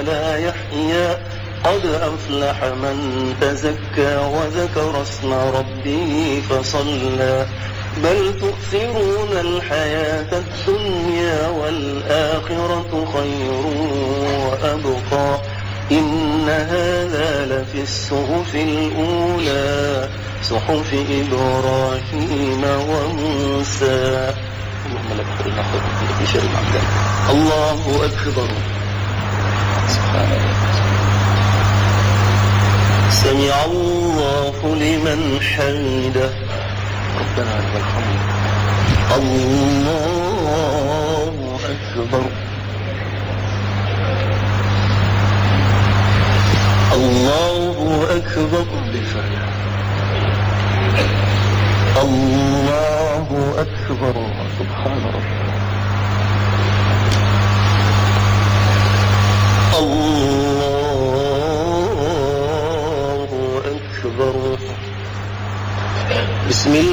ولا يحيا قد أفلح من تزكى وذكر اسم ربه فصلى بل تؤثرون الحياة الدنيا والآخرة خير وأبقى إن هذا لفي الصحف الأولى صحف إبراهيم وموسى. اللهم لك خير نحن في شر العبد. الله أكبر. سبحان الله. سمع الله لمن حمده. ربنا لك الحمد. الله أكبر. الله أكبر. الله أكبر. سبحان الله. الله أكبر. بسم الله.